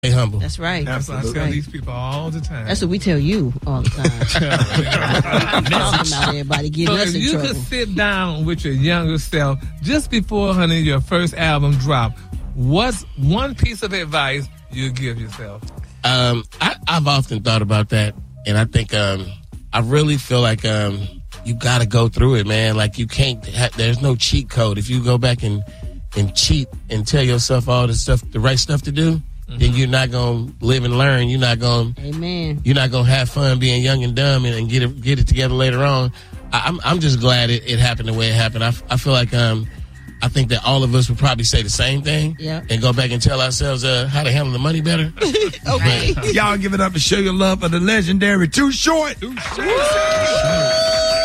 Stay humble. That's right. That's what I tell these people all the time. That's what we tell you all the time. Talking about everybody getting us in trouble. You could sit down with your younger self just before, honey, your first album drop. What's one piece of advice you give yourself? I've often thought about that, and I think I really feel like you got to go through it, man. Like you can't. There's no cheat code. If you go back and cheat and tell yourself all the right stuff to do, then you're not gonna live and learn. You're not gonna. Amen. You're not gonna have fun being young and dumb and get it together later on. I'm just glad it happened the way it happened. I feel like I think that all of us would probably say the same thing and go back and tell ourselves how to handle the money better. Okay. Y'all give it up to show your love for the legendary Too Short. Too Short.